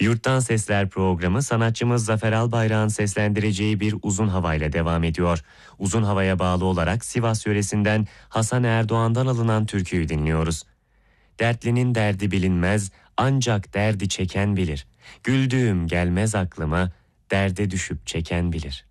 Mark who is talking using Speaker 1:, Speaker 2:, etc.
Speaker 1: Yurttan Sesler programı sanatçımız Zafer Albayrak'ın seslendireceği bir uzun havayla devam ediyor. Uzun havaya bağlı olarak Sivas yöresinden Hasan Erdoğan'dan alınan türküyü dinliyoruz. Dertlinin derdi bilinmez, ancak derdi çeken bilir. Güldüğüm gelmez aklıma, derde düşüp çeken bilir.